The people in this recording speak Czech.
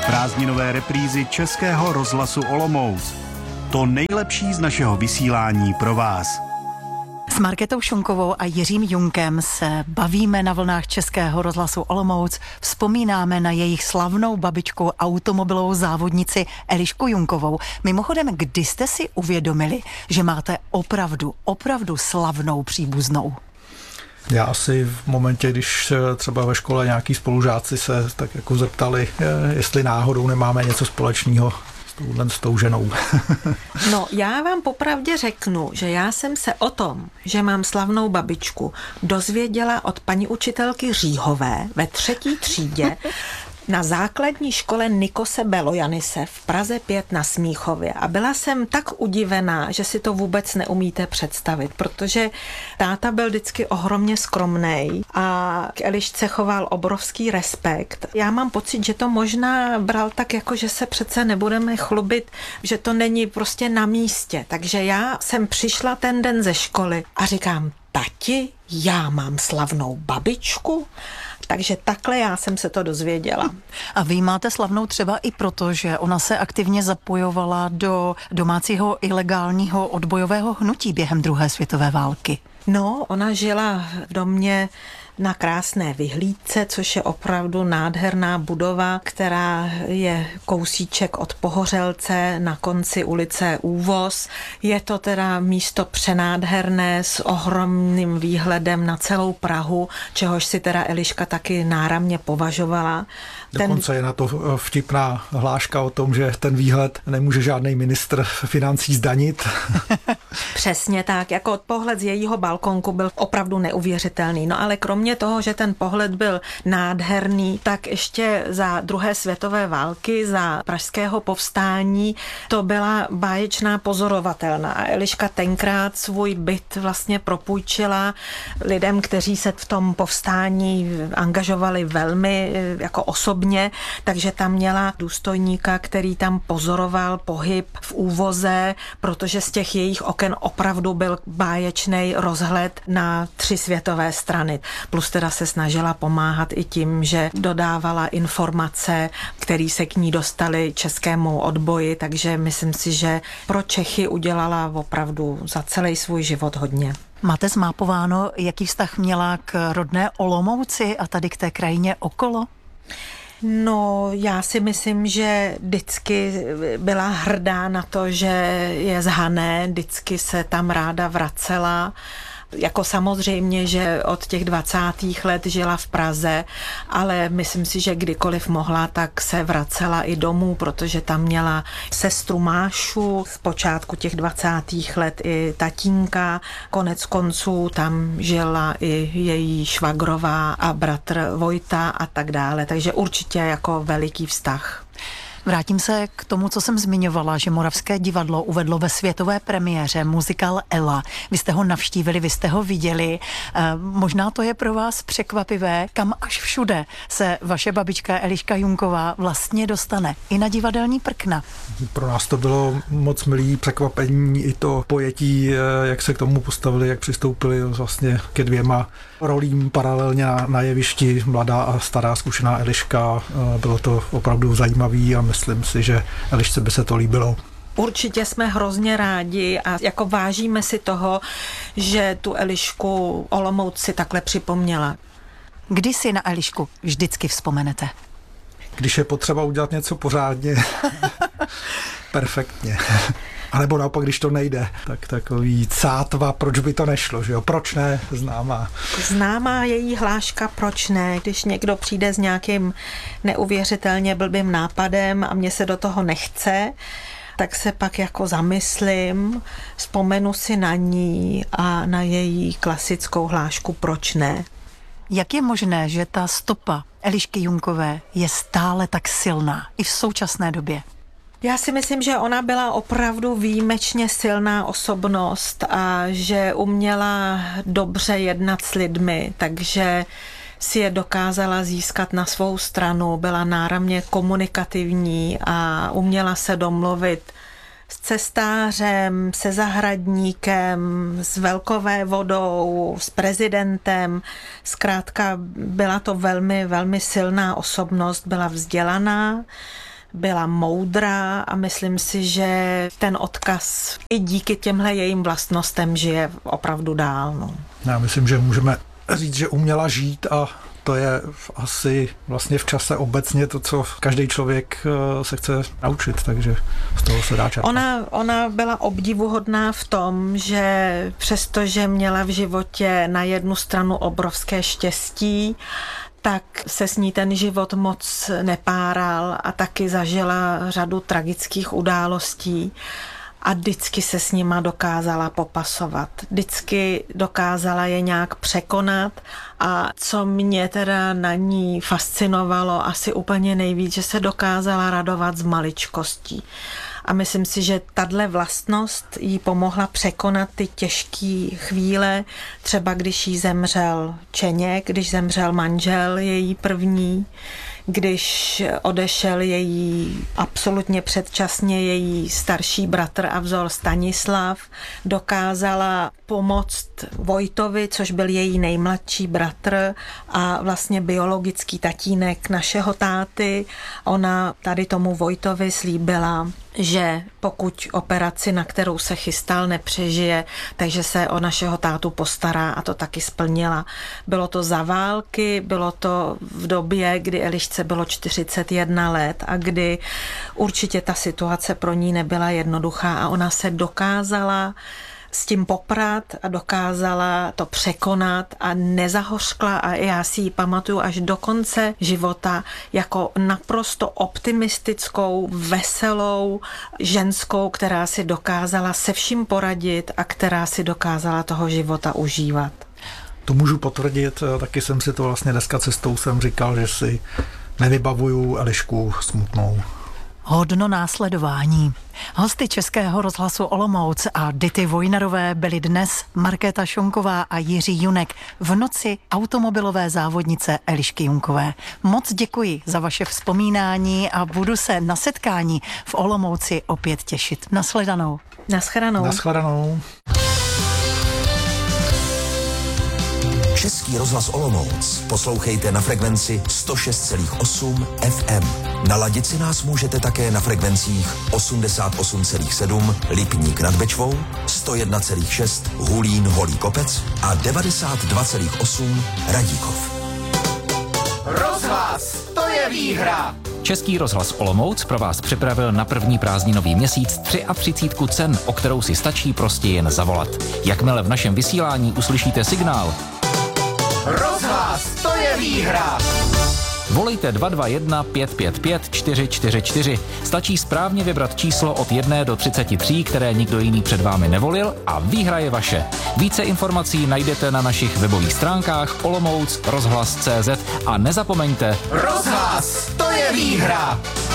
Prázdninové reprízy Českého rozhlasu Olomouc. To nejlepší z našeho vysílání pro vás. S Markétou Šunkovou a Jiřím Junkem se bavíme na vlnách Českého rozhlasu Olomouc, vzpomínáme na jejich slavnou babičku, automobilovou závodnici Elišku Junkovou. Mimochodem, kdy jste si uvědomili, že máte opravdu slavnou příbuznou? Já asi v momentě, když třeba ve škole nějaký spolužáci se tak jako zeptali, jestli náhodou nemáme něco společného s tou ženou. No, já vám popravdě řeknu, že já jsem se o tom, že mám slavnou babičku, dozvěděla od paní učitelky Říhové ve 3. třídě na základní škole Nikose Belojanise v Praze 5 na Smíchově. A byla jsem tak udivená, že si to vůbec neumíte představit, protože táta byl vždycky ohromně skromnej a k Elišce choval obrovský respekt. Já mám pocit, že to možná bral tak, jako že se přece nebudeme chlubit, že to není prostě na místě. Takže já jsem přišla ten den ze školy a říkám, tati, já mám slavnou babičku? Takže takhle já jsem se to dozvěděla. A vy máte slavnou třeba i proto, že ona se aktivně zapojovala do domácího ilegálního odbojového hnutí během druhé světové války. No, ona žila v domě na Krásné Vyhlídce, což je opravdu nádherná budova, která je kousíček od Pohořelce na konci ulice Úvoz. Je to teda místo přenádherné s ohromným výhledem na celou Prahu, čehož si teda Eliška taky náramně považovala. Dokonce je na to vtipná hláška o tom, že ten výhled nemůže žádný ministr financí zdanit. Přesně tak, jako pohled z jejího balkonku byl opravdu neuvěřitelný. No ale kromě toho, že ten pohled byl nádherný, tak ještě za druhé světové války, za pražského povstání, to byla báječná pozorovatelna. A Eliška tenkrát svůj byt vlastně propůjčila lidem, kteří se v tom povstání angažovali velmi jako osobně, takže tam měla důstojníka, který tam pozoroval pohyb v Úvoze, protože z těch jejich oken opravdu byl báječný rozhled na 3 světové strany. Plus teda se snažila pomáhat i tím, že dodávala informace, které se k ní dostaly českému odboji, takže myslím si, že pro Čechy udělala opravdu za celý svůj život hodně. Máte zmápováno, jaký vztah měla k rodné Olomouci a tady k té krajině okolo? No, já si myslím, že vždycky byla hrdá na to, že je z Hané, vždycky se tam ráda vracela. Jako samozřejmě, že od těch 20. let žila v Praze, ale myslím si, že kdykoliv mohla, tak se vracela i domů, protože tam měla sestru Mášu z počátku těch 20. let i tatínka. Konec konců tam žila i její švagrová a bratr Vojta a tak dále, takže určitě jako veliký vztah. Vrátím se k tomu, co jsem zmiňovala, že Moravské divadlo uvedlo ve světové premiéře muzikál Ela. Vy jste ho navštívili, vy jste ho viděli. Možná to je pro vás překvapivé, kam až všude se vaše babička Eliška Junková vlastně dostane. I na divadelní prkna. Pro nás to bylo moc milý překvapení, i to pojetí, jak se k tomu postavili, jak přistoupili vlastně ke 2 rolím paralelně na jevišti, mladá a stará zkušená Eliška. Bylo to opravdu zajímavý a myslím si, že Elišce by se to líbilo. Určitě jsme hrozně rádi a jako vážíme si toho, že tu Elišku Olomouc si takhle připomněla. Kdy si na Elišku vždycky vzpomenete? Když je potřeba udělat něco pořádně, perfektně. A nebo naopak, když to nejde, tak takový cátva, proč by to nešlo, že jo? Proč ne? Známá. Známá její hláška, proč ne? Když někdo přijde s nějakým neuvěřitelně blbým nápadem a mně se do toho nechce, tak se pak jako zamyslím, vzpomenu si na ní a na její klasickou hlášku, proč ne? Jak je možné, že ta stopa Elišky Junkové je stále tak silná i v současné době? Já si myslím, že ona byla opravdu výjimečně silná osobnost a že uměla dobře jednat s lidmi, takže si je dokázala získat na svou stranu, byla náramně komunikativní a uměla se domluvit s cestářem, se zahradníkem, s velkovévodou, s prezidentem. Zkrátka byla to velmi, velmi silná osobnost, byla vzdělaná, byla moudrá a myslím si, že ten odkaz i díky těmhle jejím vlastnostem žije opravdu dál. No. Já myslím, že můžeme říct, že uměla žít a to je asi vlastně v čase obecně to, co každý člověk se chce naučit, takže z toho se dá čerpat. Ona byla obdivuhodná v tom, že přestože měla v životě na jednu stranu obrovské štěstí, tak se s ní ten život moc nepáral a taky zažila řadu tragických událostí. A vždycky se s nima dokázala popasovat. Vždycky dokázala je nějak překonat a co mě teda na ní fascinovalo asi úplně nejvíc, že se dokázala radovat z maličkostí. A myslím si, že tahle vlastnost jí pomohla překonat ty těžké chvíle, třeba když jí zemřel Čeněk, když zemřel manžel její první, když odešel její absolutně předčasně její starší bratr a vzor Stanislav, dokázala pomoct Vojtovi, což byl její nejmladší bratr a vlastně biologický tatínek našeho táty. Ona tady tomu Vojtovi slíbila, že pokud operaci, na kterou se chystal, nepřežije, takže se o našeho tátu postará a to taky splnila. Bylo to za války, bylo to v době, kdy Elišce bylo 41 let a kdy určitě ta situace pro ní nebyla jednoduchá a ona se dokázala s tím poprat a dokázala to překonat a nezahořkla a já si ji pamatuju až do konce života jako naprosto optimistickou, veselou ženskou, která si dokázala se vším poradit a která si dokázala toho života užívat. To můžu potvrdit, taky jsem si to vlastně dneska cestou jsem říkal, že si nevybavuju Elišku smutnou. Hodno následování. Hosty Českého rozhlasu Olomouc a Dity Vojnarové byli dnes Markéta Šonková a Jiří Junek v noci automobilové závodnice Elišky Junkové. Moc děkuji za vaše vzpomínání a budu se na setkání v Olomouci opět těšit. Nashledanou. Naschledanou. Naschledanou. Český rozhlas Olomouc poslouchejte na frekvenci 106,8 FM. Naladit si nás můžete také na frekvencích 88,7 Lipník nad Bečvou, 101,6 Hulín Holý Kopec a 92,8 Radíkov. Rozhlas, to je výhra! Český rozhlas Olomouc pro vás připravil na první prázdninový měsíc 33 cen, o kterou si stačí prostě jen zavolat. Jakmile v našem vysílání uslyšíte signál Rozhlas, to je výhra! Volejte 221 555 444. Stačí správně vybrat číslo od 1 do 33, které nikdo jiný před vámi nevolil a výhra je vaše. Více informací najdete na našich webových stránkách Olomouc rozhlas.cz a nezapomeňte Rozhlas, to je výhra!